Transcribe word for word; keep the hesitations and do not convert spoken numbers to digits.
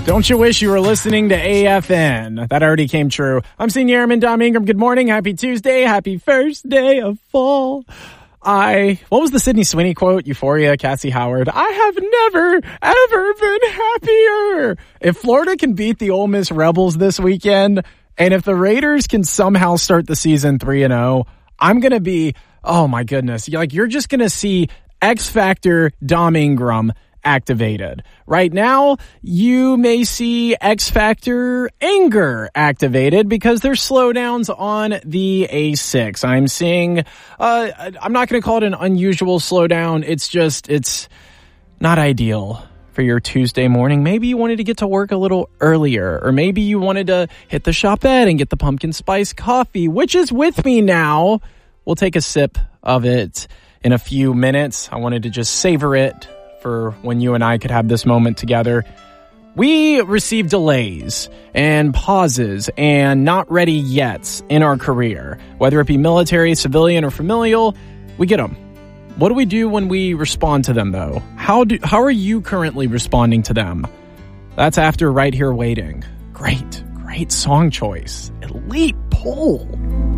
Don't you wish you were listening to A F N? That already came true. I'm Senior Airman Dom Ingram. Good morning. Happy Tuesday. Happy first day of fall. I, what was the Sydney Sweeney quote? Euphoria, Cassie Howard. I have never, ever been happier. If Florida can beat the Ole Miss Rebels this weekend, and if the Raiders can somehow start the season three and oh, I'm going to be, oh my goodness. Like, you're just going to see X Factor Dom Ingram activated. Right now, you may see X Factor Anger activated because there's slowdowns on the A six. I'm seeing, uh, I'm not going to call it an unusual slowdown. It's just, it's not ideal for your Tuesday morning. Maybe you wanted to get to work a little earlier, or maybe you wanted to hit the shopette and get the pumpkin spice coffee, which is with me now. We'll take a sip of it in a few minutes. I wanted to just savor it for when you and I could have this moment together. We receive delays and pauses and not ready yet in our career, whether it be military, civilian, or familial. We get them. What do we do when we respond to them, though? How do how are you currently responding to them? That's after Right Here Waiting. Great, great song choice. Elite poll.